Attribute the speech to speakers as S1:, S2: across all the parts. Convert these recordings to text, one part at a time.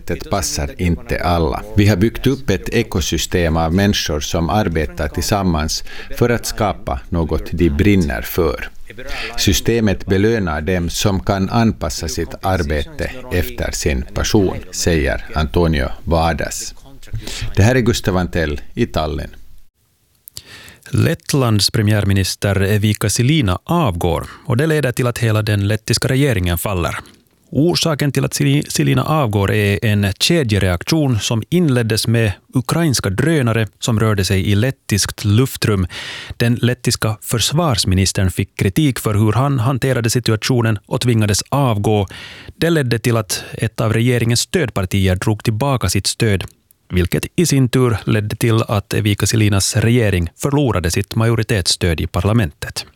S1: Arbetet passar inte alla. Vi har byggt upp ett ekosystem av människor som arbetar tillsammans för att skapa något de brinner för. Systemet belönar dem som kan anpassa sitt arbete efter sin passion, säger Antonio Vadas. Det här är Gustav Antell i Tallinn.
S2: Lettlands premiärminister Evika Silina avgår och det leder till att hela den lettiska regeringen faller. Orsaken till att Silina avgår är en kedjereaktion som inleddes med ukrainska drönare som rörde sig i lettiskt luftrum. Den lettiska försvarsministern fick kritik för hur han hanterade situationen och tvingades avgå. Det ledde till att ett av regeringens stödpartier drog tillbaka sitt stöd, vilket i sin tur ledde till att Evika Silinas regering förlorade sitt majoritetsstöd i parlamentet.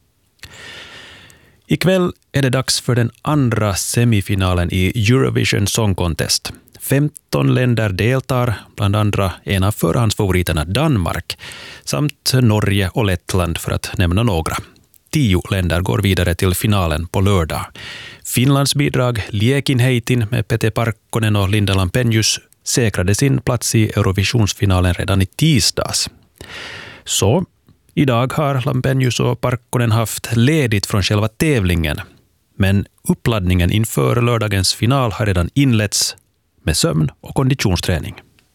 S2: Ikväll är det dags för den andra semifinalen i Eurovision Song Contest. 15 länder deltar, bland andra en av förhandsfavoriterna Danmark, samt Norge och Lettland för att nämna några. 10 länder går vidare till finalen på lördag. Finlands bidrag Liekin heitin med Pete Parkkonen och Linda Lampenius säkrade sin plats i Eurovisionsfinalen redan i tisdags. Så idag har Lampenius och Parkkonen haft ledigt från själva tävlingen. Men uppladdningen inför lördagens final har redan inletts med sömn- och konditionsträning.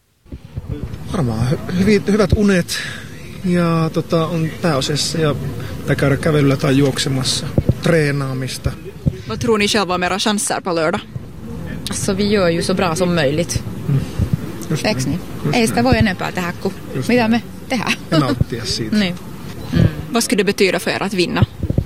S3: Varmaan hyvät unet ja on pääosassa ja käydä kävelyllä tai juoksemassa, treenaamista.
S4: Vad tror ni själva om era chanser på lördag?
S5: Så vi gör ju så bra som möjligt. Eikö niin? Ei sitä voi enempää tehdä kuin mitä me tehdään.
S3: Ja nauttia siitä.
S5: Niin.
S4: Vad skulle det betyda för er att vinna?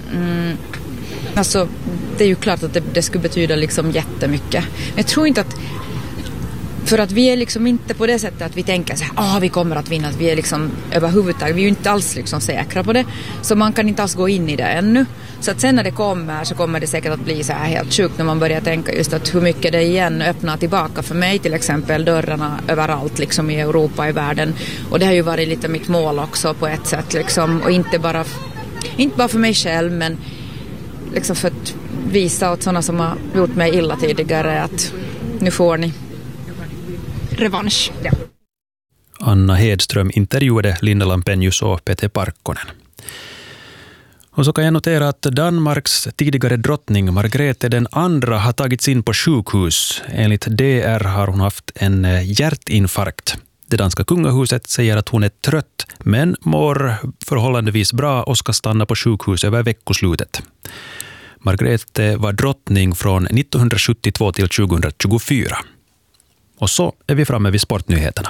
S5: Alltså, det är ju klart att det skulle betyda liksom jättemycket. Men jag tror inte att, för att vi är liksom inte på det sättet att vi tänker så här, vi kommer att vinna, att vi är liksom överhuvudtaget, vi är ju inte alls liksom säkra på det, så man kan inte alls gå in i det ännu. Så att sen när det kommer så kommer det säkert att bli så här helt sjukt när man börjar tänka just att hur mycket det igen öppnar tillbaka för mig till exempel dörrarna överallt liksom i Europa, i världen. Och det har ju varit lite mitt mål också på ett sätt liksom, och inte bara för mig själv, men liksom för att visa åt sådana som har gjort mig illa tidigare att nu får ni
S4: revansch.
S5: Ja.
S2: Anna Hedström intervjuade Linda Lampenius och Pete Parkkonen. Och så kan jag notera att Danmarks tidigare drottning Margrethe den andra har tagits in på sjukhus. Enligt DR har hon haft en hjärtinfarkt. Det danska kungahuset säger att hon är trött men mår förhållandevis bra och ska stanna på sjukhus över veckoslutet. Margrethe var drottning från 1972 till 2024. Och så är vi framme vid sportnyheterna.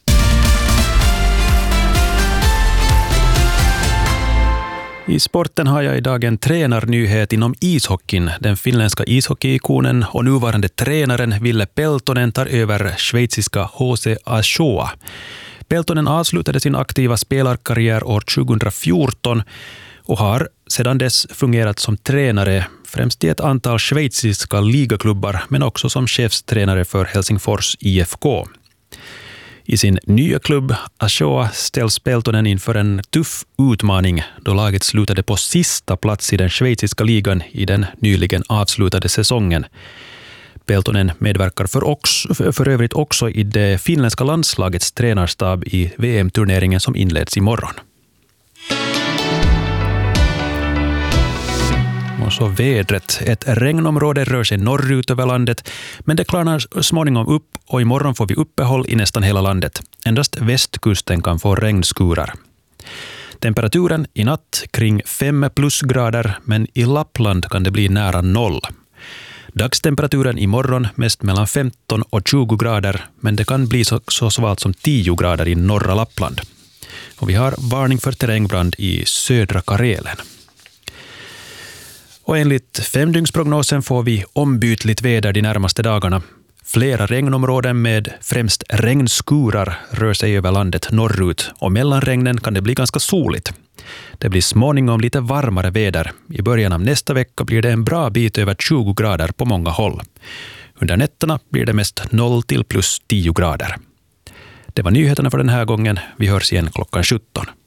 S2: I sporten har jag idag en tränarnyhet inom ishockeyn. Den finländska ishockeyikonen och nuvarande tränaren Ville Peltonen tar över schweiziska HC Achoa. Peltonen avslutade sin aktiva spelarkarriär år 2014 och har sedan dess fungerat som tränare främst i ett antal schweiziska ligaklubbar men också som chefstränare för Helsingfors IFK. I sin nya klubb Achoa ställs Peltonen inför en tuff utmaning då laget slutade på sista plats i den schweiziska ligan i den nyligen avslutade säsongen. Peltonen medverkar för övrigt också i det finländska landslagets tränarstab i VM-turneringen som inleds imorgon. Och så vädret. Ett regnområde rör sig norrut över landet, men det klarnar småningom upp och imorgon får vi uppehåll i nästan hela landet. Endast västkusten kan få regnskurar. Temperaturen i natt kring 5 plusgrader, men i Lappland kan det bli nära 0. Dagstemperaturen imorgon mest mellan 15 och 20 grader, men det kan bli så svalt som 10 grader i norra Lappland. Och vi har varning för terrängbrand i södra Karelen. Och enligt femdygnsprognosen får vi ombytligt väder de närmaste dagarna. Flera regnområden med främst regnskurar rör sig över landet norrut och mellan regnen kan det bli ganska soligt. Det blir småningom lite varmare väder. I början av nästa vecka blir det en bra bit över 20 grader på många håll. Under nätterna blir det mest 0 till plus 10 grader. Det var nyheterna för den här gången. Vi hörs igen klockan 17.